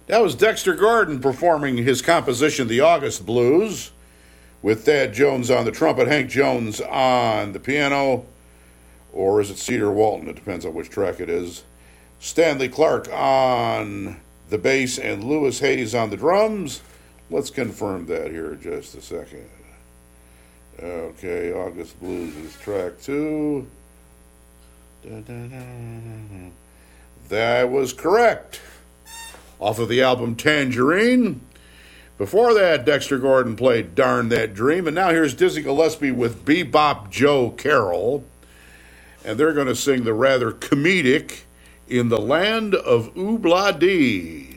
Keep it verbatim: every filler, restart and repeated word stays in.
That was Dexter Gordon performing his composition, The August Blues, with Thad Jones on the trumpet, Hank Jones on the piano, or is it Cedar Walton? It depends on which track it is. Stanley Clark on the bass and Lewis Hayes on the drums. Let's confirm that here in just a second. Okay, August Blues is track two. Da, da, da. That was correct. Off of the album Tangerine. Before that, Dexter Gordon played Darn That Dream. And now here's Dizzy Gillespie with Bebop Joe Carroll. And they're going to sing the rather comedic In the Land of Oobla Dee.